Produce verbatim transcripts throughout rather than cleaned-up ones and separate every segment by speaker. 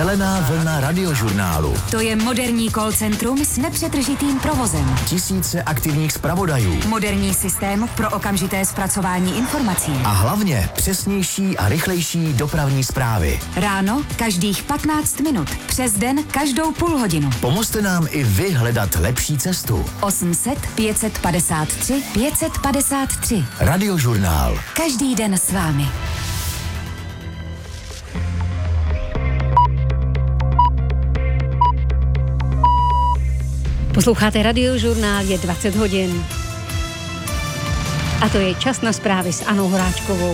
Speaker 1: Zelená vlna radiožurnálu.
Speaker 2: To je moderní call centrum s nepřetržitým provozem.
Speaker 1: Tisíce aktivních zpravodajů.
Speaker 2: Moderní systém pro okamžité zpracování informací.
Speaker 1: A hlavně přesnější a rychlejší dopravní zprávy.
Speaker 2: Ráno každých patnáct minut. Přes den každou půl hodinu.
Speaker 1: Pomozte nám i vy hledat lepší cestu.
Speaker 2: osm set pět set padesát tři pět set padesát tři.
Speaker 1: Radiožurnál.
Speaker 2: Každý den s vámi.
Speaker 3: Posloucháte Radiožurnál, je dvacet hodin. A to je čas na zprávy s Anou Horáčkovou.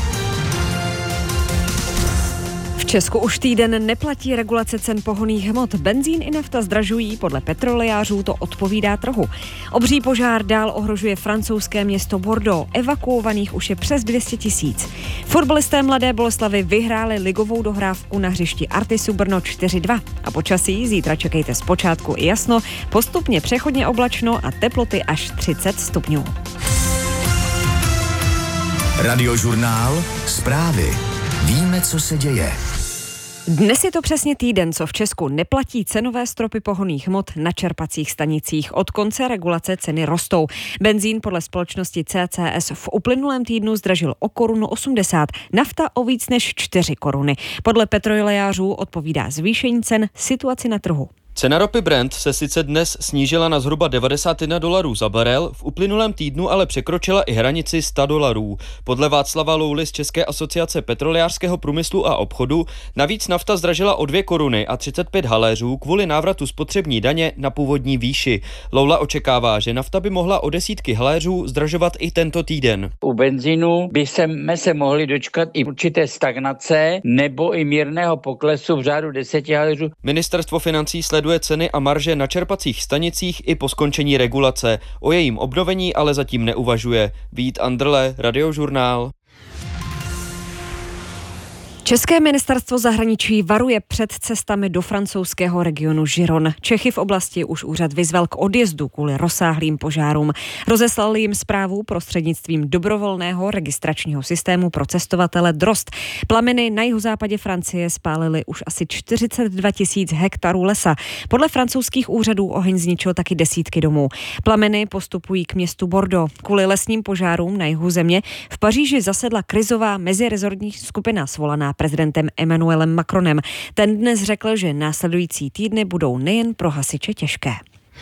Speaker 3: V Česku už týden neplatí regulace cen pohonných hmot. Benzín i nafta zdražují, podle petrolejářů to odpovídá trhu. Obří požár dál ohrožuje francouzské město Bordeaux. Evakuovaných už je přes dvě stě tisíc. Fotbalisté Mladé Boleslavi vyhráli ligovou dohrávku na hřišti Artisu Brno čtyři dva. A počasí zítra čekejte zpočátku i jasno, postupně přechodně oblačno a teploty až třicet stupňů.
Speaker 1: Radiožurnál. Zprávy. Víme, co se děje.
Speaker 3: Dnes je to přesně týden, co v Česku neplatí cenové stropy pohonných hmot na čerpacích stanicích. Od konce regulace ceny rostou. Benzín podle společnosti C C S v uplynulém týdnu zdražil o korunu osmdesát, nafta o víc než čtyři koruny. Podle petrolejářů odpovídá zvýšení cen situaci na trhu.
Speaker 4: Cena ropy Brent se sice dnes snížila na zhruba devadesát jedna dolarů za barel, v uplynulém týdnu ale překročila i hranici sto dolarů. Podle Václava Louly z České asociace petrolejářského průmyslu a obchodu navíc nafta zdražila o dvě koruny a třicet pět haléřů kvůli návratu spotřební daně na původní výši. Loula očekává, že nafta by mohla o desítky haléřů zdražovat i tento týden.
Speaker 5: U benzínu by jsme se mohli dočkat i určité stagnace nebo i mírného poklesu v řádu deseti haléřů.
Speaker 4: Ministerstvo financí sleduje ceny a marže na čerpacích stanicích i po skončení regulace. O jejím obnovení ale zatím neuvažuje. Vít Andrle, Radiožurnál.
Speaker 3: České ministerstvo zahraničí varuje před cestami do francouzského regionu Giron. Čechy v oblasti už úřad vyzval k odjezdu kvůli rozsáhlým požárům. Rozeslal jim zprávu prostřednictvím dobrovolného registračního systému pro cestovatele Drost. Plameny na jihozápadě Francie spálily už asi čtyřicet dva tisíc hektarů lesa. Podle francouzských úřadů oheň zničil taky desítky domů. Plameny postupují k městu Bordeaux. Kvůli lesním požárům na jihu země v Paříži zasedla krizová mezirezortní skupina svolaná prezidentem Emmanuelem Macronem. Ten dnes řekl, že následující týdny budou nejen pro hasiče těžké.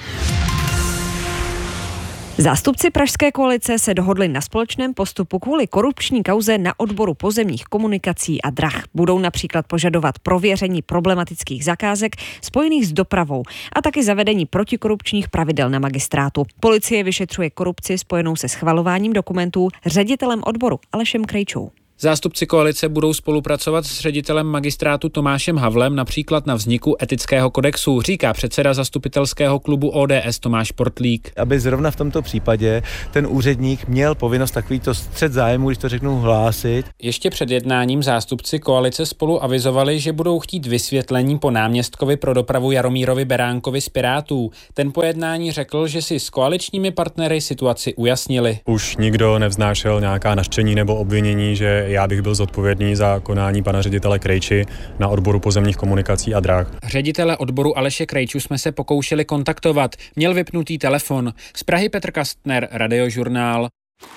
Speaker 3: Zástupci pražské koalice se dohodli na společném postupu kvůli korupční kauze na odboru pozemních komunikací a drah. Budou například požadovat prověření problematických zakázek spojených s dopravou a taky zavedení protikorupčních pravidel na magistrátu. Policie vyšetřuje korupci spojenou se schvalováním dokumentů ředitelem odboru Alešem Krejčou.
Speaker 6: Zástupci koalice budou spolupracovat s ředitelem magistrátu Tomášem Havlem například na vzniku etického kodexu, říká předseda zastupitelského klubu O D S Tomáš Portlík.
Speaker 7: Aby zrovna v tomto případě ten úředník měl povinnost takovýto střet zájmu, když to řeknu, hlásit.
Speaker 6: Ještě před jednáním zástupci koalice spolu avizovali, že budou chtít vysvětlení po náměstkovi pro dopravu Jaromírovi Beránkovi z Pirátů. Ten po jednání řekl, že si s koaličními partnery situaci ujasnili.
Speaker 8: Už nikdo nevznášel nějaká nařčení nebo obvinění, že já bych byl zodpovědný za konání pana ředitele Krejči na odboru pozemních komunikací a drah.
Speaker 6: Ředitele odboru Aleše Krejču jsme se pokoušeli kontaktovat. Měl vypnutý telefon. Z Prahy Petr Kastner, Radiožurnál.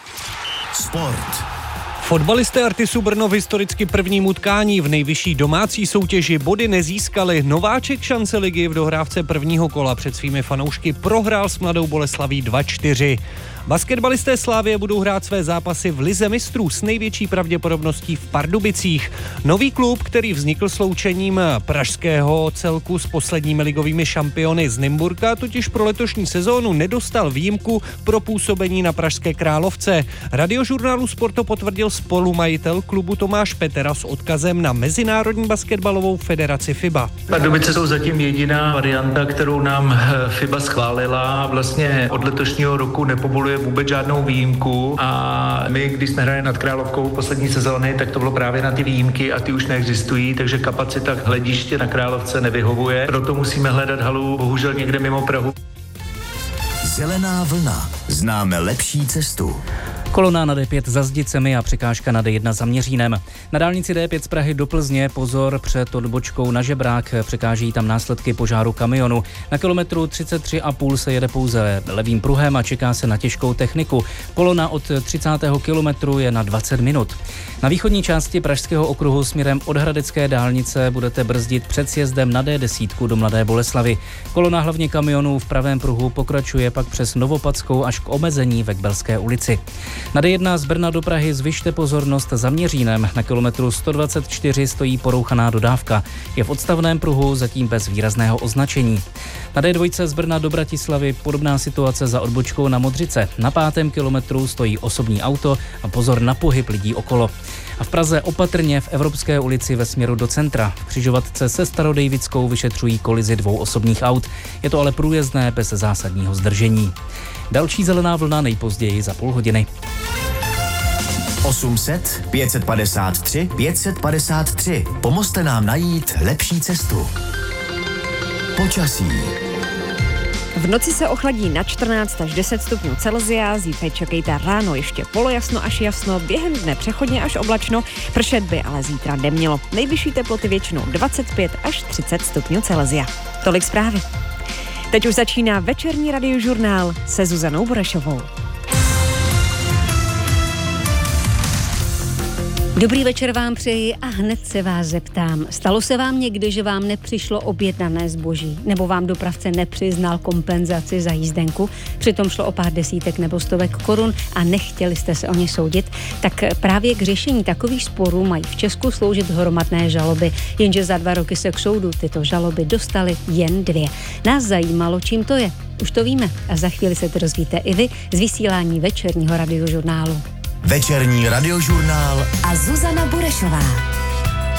Speaker 1: Sport.
Speaker 9: Fotbalisté Artisu Brno v historicky prvním utkání v nejvyšší domácí soutěži body nezískali. Nováček šance ligy v dohrávce prvního kola před svými fanoušky prohrál s Mladou Boleslaví dva čtyři. Basketbalisté Slavie budou hrát své zápasy v Lize mistrů s největší pravděpodobností v Pardubicích. Nový klub, který vznikl sloučením pražského celku s posledními ligovými šampiony z Nymburka, totiž pro letošní sezónu nedostal výjimku pro působení na pražské Královce. Radiožurnálu Sport to potvrdil spolumajitel klubu Tomáš Petera s odkazem na Mezinárodní basketbalovou federaci FIBA.
Speaker 10: Pardubice jsou zatím jediná varianta, kterou nám FIBA schválila. Vlastně od letošního roku nepovoluje vůbec žádnou výjimku a my, když jsme hráli nad Královkou poslední sezóny, tak to bylo právě na ty výjimky a ty už neexistují, takže kapacita hlediště na Královce nevyhovuje. Proto musíme hledat halu bohužel někde mimo Prahu.
Speaker 1: Zelená vlna. Známe lepší cestu.
Speaker 11: Kolona na D pět za Zdicemi a překážka na D jedna za Měřínem. Na dálnici D pět z Prahy do Plzně pozor před odbočkou na Žebrák, překáží tam následky požáru kamionu. Na kilometru třicet tři a půl se jede pouze levým pruhem a čeká se na těžkou techniku. Kolona od třicátého kilometru je na dvacet minut. Na východní části Pražského okruhu směrem od Hradecké dálnice budete brzdit před sjezdem na D deset do Mladé Boleslavi. Kolona hlavně kamionů v pravém pruhu pokračuje pak přes Novopadskou až k omezení ve Kbelské ulici. Na D jedna z Brna do Prahy zvyšte pozornost za Měřínem. Na kilometru sto dvacet čtyři stojí porouchaná dodávka. Je v odstavném pruhu, zatím bez výrazného označení. Na D dva z Brna do Bratislavy podobná situace za odbočkou na Modřice. Na pátém kilometru stojí osobní auto a pozor na pohyb lidí okolo. A v Praze opatrně v Evropské ulici ve směru do centra. V křižovatce se Starodejvickou vyšetřují kolizi dvou osobních aut. Je to ale průjezdné bez zásadního zdržení. Další zelená vlna nejpozději za půl hodiny.
Speaker 1: osm set, pět set padesát tři, pět set padesát tři. Pomozte nám najít lepší cestu. Počasí.
Speaker 3: V noci se ochladí na čtrnáct až deset stupňů Celsia, zítra čekejte ráno ještě polojasno až jasno, během dne přechodně až oblačno, pršet by ale zítra nemělo. Nejvyšší teploty většinou dvacet pět až třicet stupňů Celsia. Tolik zprávy. Teď už začíná večerní radiožurnál se Zuzanou Burešovou.
Speaker 12: Dobrý večer vám přeji a hned se vás zeptám. Stalo se vám někdy, že vám nepřišlo objednané zboží, nebo vám dopravce nepřiznal kompenzaci za jízdenku, přitom šlo o pár desítek nebo stovek korun a nechtěli jste se o ně soudit? Tak právě k řešení takových sporů mají v Česku sloužit hromadné žaloby, jenže za dva roky se k soudu tyto žaloby dostaly jen dvě. Nás zajímalo, čím to je. Už to víme a za chvíli se to dozvíte i vy z vysílání večerního radiožurnálu.
Speaker 1: Večerní radiožurnál
Speaker 2: a Zuzana Burešová.